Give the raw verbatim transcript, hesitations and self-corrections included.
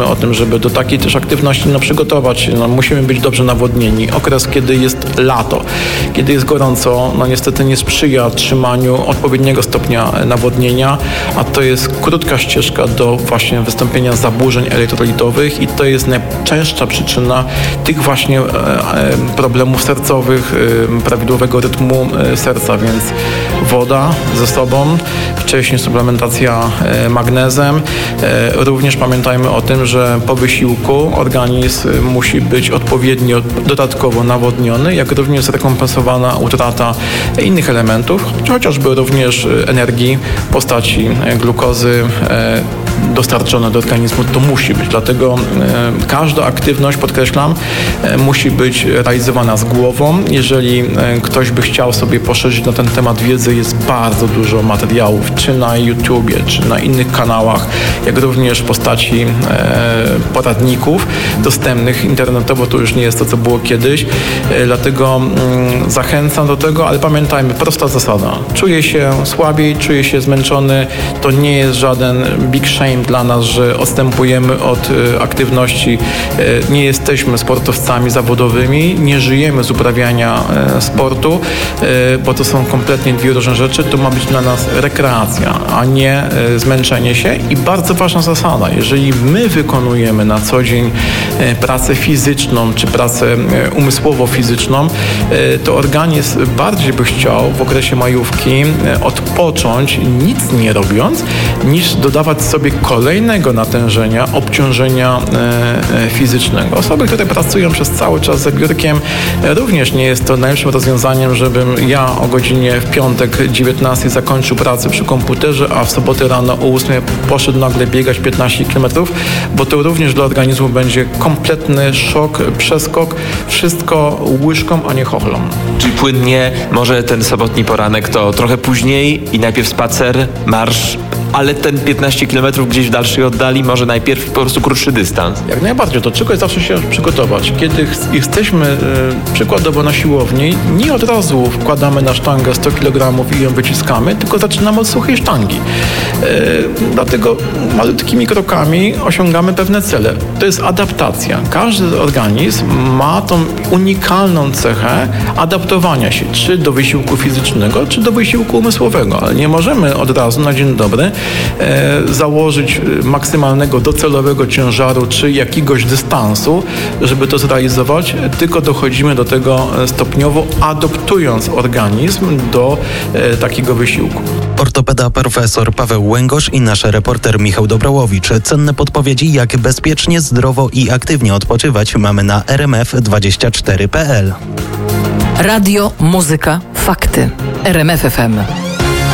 o tym, żeby do takiej też aktywności no, przygotować się. No, musimy być dobrze nawodnieni. Okres, kiedy jest lato, kiedy jest gorąco, no niestety nie sprzyja trzymaniu odpowiedniego stopnia nawodnienia, a to jest krótka ścieżka do właśnie wystąpienia zaburzeń elektrolitowych i to jest najczęststsza przyczyna tych właśnie problemów sercowych, prawidłowego rytmu serca, więc woda ze sobą, wcześniej suplementacja magnezem. Również pamiętajmy o tym, że po wysiłku organizm musi być odpowiednio dodatkowo nawodniony, jak również zrekompensowana utrata innych elementów, chociażby również energii w postaci glukozy dostarczone do organizmu. To musi być. Dlatego e, każda aktywność, podkreślam, e, musi być realizowana z głową. Jeżeli e, ktoś by chciał sobie poszerzyć na ten temat wiedzy, jest bardzo dużo materiałów, czy na YouTubie, czy na innych kanałach, jak również w postaci e, poradników dostępnych internetowo. To już nie jest to, co było kiedyś. E, dlatego mm, zachęcam do tego, ale pamiętajmy, prosta zasada. Czuję się słabiej, czuję się zmęczony. To nie jest żaden big shame dla nas, że odstępujemy od y, aktywności. Y, nie jesteśmy sportowcami zawodowymi, nie żyjemy z uprawiania y, sportu, y, bo to są kompletnie dwie różne rzeczy. To ma być dla nas rekreacja, a nie y, zmęczenie się. I bardzo ważna zasada, jeżeli my wykonujemy na co dzień y, pracę fizyczną, czy pracę y, umysłowo-fizyczną, y, to organizm bardziej by chciał w okresie majówki y, odpocząć, nic nie robiąc, niż dodawać sobie kolejnego natężenia, obciążenia e, e, fizycznego. Osoby, które pracują przez cały czas za biurkiem, e, również nie jest to najlepszym rozwiązaniem, żebym ja o godzinie w piątek dziewiętnastej zakończył pracę przy komputerze, a w sobotę rano o ósmej poszedł nagle biegać piętnaście kilometrów, bo to również dla organizmu będzie kompletny szok, przeskok, wszystko łyżką, a nie chochlą. Czyli płynnie może ten sobotni poranek to trochę później i najpierw spacer, marsz, ale ten piętnaście kilometrów gdzieś w dalszej oddali, może najpierw po prostu krótszy dystans. Jak najbardziej, do czegoś zawsze się przygotować. Kiedy ch- jesteśmy e, przykładowo na siłowni, nie od razu wkładamy na sztangę sto kilogramów i ją wyciskamy, tylko zaczynamy od suchej sztangi. E, dlatego malutkimi krokami osiągamy pewne cele. To jest adaptacja. Każdy organizm ma tą unikalną cechę adaptowania się, czy do wysiłku fizycznego, czy do wysiłku umysłowego, ale nie możemy od razu na dzień dobry e, założyć maksymalnego docelowego ciężaru czy jakiegoś dystansu, żeby to zrealizować, tylko dochodzimy do tego stopniowo, adaptując organizm do e, takiego wysiłku. Ortopeda profesor Paweł Łęgosz i nasz reporter Michał Dobrołowicz. Cenne podpowiedzi, jak bezpiecznie, zdrowo i aktywnie odpoczywać, mamy na r m f dwadzieścia cztery kropka p l. Radio, muzyka, fakty. R M F F M.